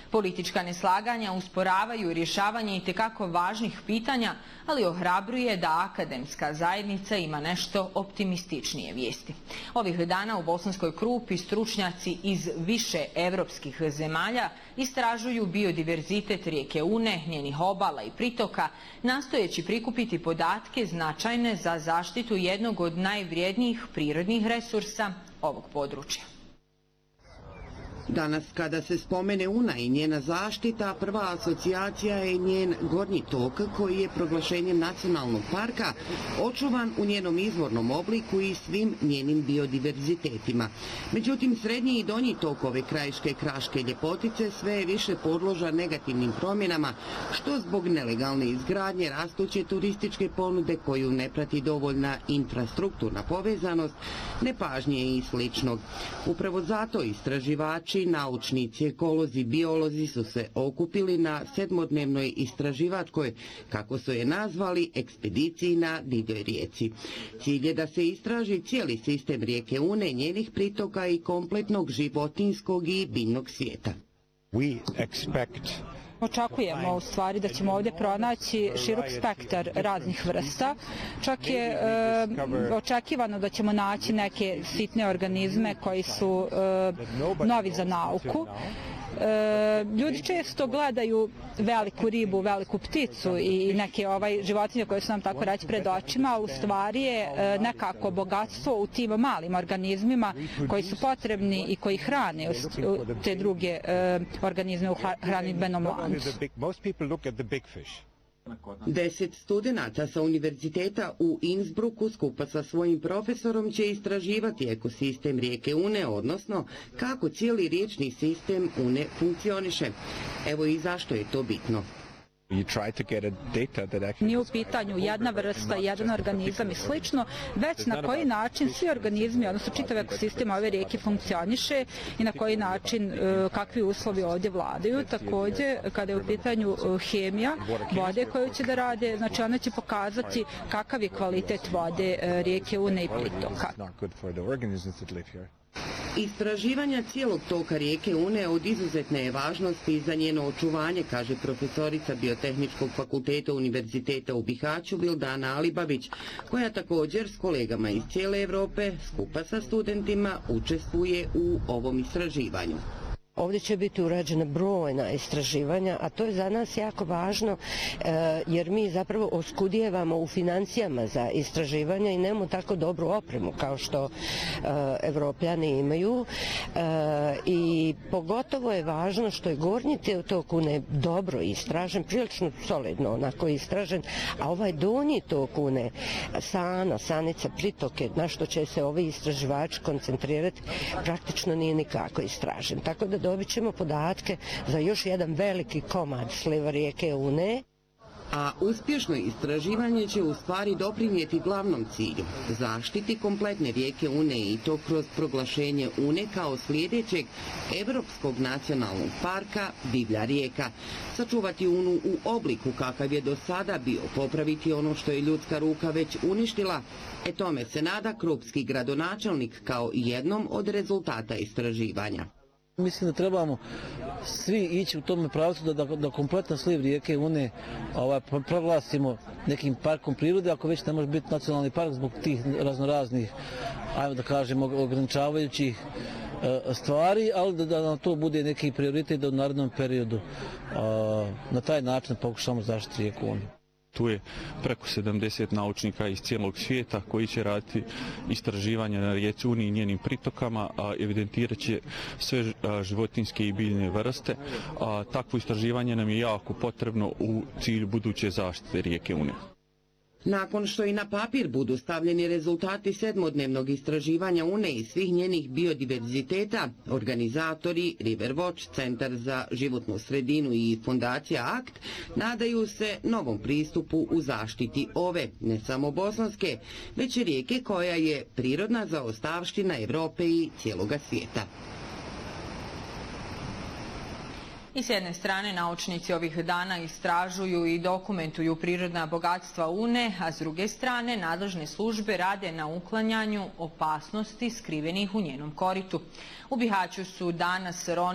Politička neslaganja usporavaju rješavanje itekako važnih pitanja, ali ohrabruje da akademska zajednica ima nešto optimističnije vijesti. Ovih dana u Bosanskoj Krupi stručnjaci iz više evropskih zemalja istražuju biodiverzitet rijeke Une, njenih obala i pritoka, nastojeći prikupiti podatke značajne za zaštitu jednog od najvrijednijih prirodnih resursa ovog područja. Danas kada se spomene Una i njena zaštita, prva asocijacija je njen gornji tok koji je proglašenjem nacionalnog parka očuvan u njenom izvornom obliku i svim njenim biodiverzitetima. Međutim, srednji i donji tok ove krajiške kraške ljepotice sve je više podložan negativnim promjenama, što zbog nelegalne izgradnje, rastuće turističke ponude koju ne prati dovoljna infrastrukturna povezanost, nepažnje i sličnog. Upravo zato istraživači, naučnici, ekolozi, biolozi su se okupili na 7-dnevnoj istraživačkoj, kako su je nazvali, ekspediciji na Divljoj rijeci. Cilj je da se istraži cijeli sistem rijeke Une, njenih pritoka i kompletnog životinjskog i biljnog svijeta. Očekujemo u stvari da ćemo ovdje pronaći širok spektar raznih vrsta. Čak je očekivano da ćemo naći neke sitne organizme koji su novi za nauku. Ljudi često gledaju veliku ribu, veliku pticu i neke životinje koje su nam tako reći pred očima, ali u stvari je nekako bogatstvo u tim malim organizmima koji su potrebni i koji hrane te druge organizme u hranidbenom lancu. 10 studenata sa univerziteta u Innsbrucku skupa sa svojim profesorom će istraživati ekosistem rijeke Une, odnosno kako cijeli riječni sistem Une funkcioniše. Evo i zašto je to bitno. Nije u pitanju jedna vrsta, jedan organizam i slično, već na koji način svi organizmi, odnosno čitav ekosistem ove rijeke funkcioniše i na koji način, kakvi uslovi ovdje vladaju. Također, kada je u pitanju hemija vode koju će da rade, znači ona će pokazati kakav je kvalitet vode rijeke Une i pritoka. Istraživanja cijelog toka rijeke Une od izuzetne je važnosti za njeno očuvanje, kaže profesorica Biotehničkog fakulteta Univerziteta u Bihaću Bildana Alibabić, koja također s kolegama iz cijele Evrope skupa sa studentima učestvuje u ovom istraživanju. Ovdje će biti urađena brojna istraživanja, a to je za nas jako važno jer mi zapravo oskudijevamo u financijama za istraživanja i nemamo tako dobru opremu kao što Evropljani imaju. I pogotovo je važno što je gornji tok Une dobro istražen, prilično solidno onako istražen, a ovaj donji tok Une, sanica, pritoke, na što će se ovi istraživači koncentrirati, praktično nije nikako istražen. Tako da dobit ćemo podatke za još jedan veliki komad sliva rijeke Une. A uspješno istraživanje će u stvari doprinijeti glavnom cilju, zaštiti kompletne rijeke Une i to kroz proglašenje Une kao sljedećeg Evropskog nacionalnog parka Divlja rijeka. Sačuvati Unu u obliku kakav je do sada bio, popraviti ono što je ljudska ruka već uništila, tome se nada krupski gradonačelnik kao jednom od rezultata istraživanja. Mislim da trebamo svi ići u tome pravcu da kompletan sliv rijeke Une proglasimo nekim parkom prirode, ako već ne može biti nacionalni park zbog tih raznoraznih, ajmo da kažemo, ograničavajućih stvari, ali da na to bude neki prioritet da u narednom periodu na taj način pokušamo zaštiti rijeku Une. Tu je preko 70 naučnika iz cijelog svijeta koji će raditi istraživanja na rijeci Uni i njenim pritokama, a evidentirat će sve životinjske i biljne vrste. Takvo istraživanje nam je jako potrebno u cilju buduće zaštite rijeke Une. Nakon što i na papir budu stavljeni rezultati 7-dnevnog istraživanja Une i svih njenih biodiverziteta, organizatori Riverwatch, Centar za životnu sredinu i Fondacija ACT nadaju se novom pristupu u zaštiti ove, ne samo bosanske, već i rijeke koja je prirodna zaostavština Evrope i cijeloga svijeta. I s jedne strane naučnici ovih dana istražuju i dokumentuju prirodna bogatstva Une, a s druge strane nadležne službe rade na uklanjanju opasnosti skrivenih u njenom koritu. U Bihaću su danas